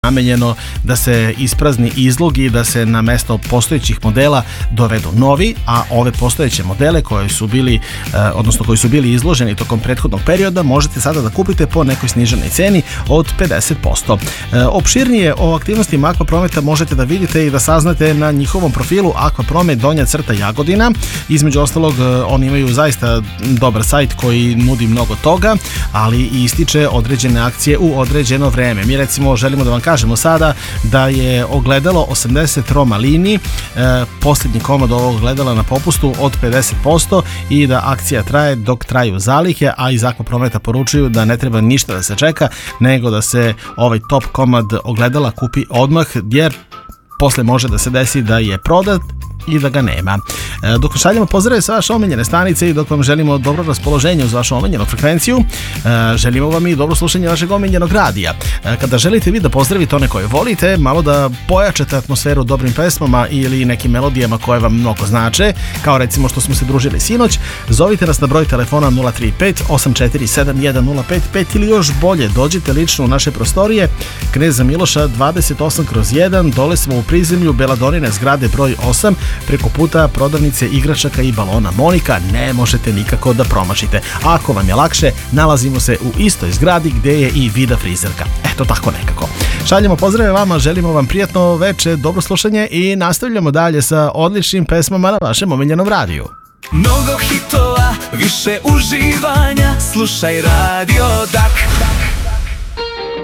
namenjeno da se isprazni izlog i da se na mesto postojećih modela dovedu novi, a ove postojeće modele koji su bili izloženi tokom prethodnog perioda možete sada da kupite po nekoj sniženoj ceni od 50%. Opširnije o aktivnostima Akvaprometa možete da vidite i da saznate na njihovom profilu Akvapromet Donja Crta Jagodina. Između ostalog, oni imaju zaista dobar sajt koji nudi mnogo toga, ali i ističe određene akcije u određeno vreme. Mi recimo želimo da vam kažemo sada da je ogledalo 80 Roma Lini, posljednji komad ovog ogledala na popustu od 50% i da akcija traje dok traju zalihe, a iz Akvaprometa poručuju da ne treba ništa da se čeka, nego da se ovaj top komad ogledala kupi odmah, jer posle može da se desi da je prodat i da ga nema. Dok šaljemo pozdrave sa vaše omiljene stanice i dok vam želimo dobro raspoloženje uz vašu omiljenu frekvenciju, želimo vam i dobro slušanje vašeg omiljenog radija. Kada želite vi da pozdravite one koje volite, malo da pojačate atmosferu dobrim pesmama ili nekim melodijama koje vam mnogo znače, kao recimo što smo se družili sinoć, zovite nas na broj telefona 035 847 1055 ili još bolje, dođite lično u naše prostorije Kneza Miloša 28/1, dole smo u prizemlju Beladonine zgrade broj 8, preko puta prodavnice igračaka i balona Monika, ne možete nikako da promašite. A ako vam je lakše, nalazimo se u istoj zgradi gdje je i Vida frizerka. Eto tako nekako. Šaljemo pozdrave vama, želimo vam prijatno veče, dobro slušanje i nastavljamo dalje sa odličnim pesmama na vašem omiljenom radiju. Mnogo hitova, više uživanja, slušaj Radio Dak.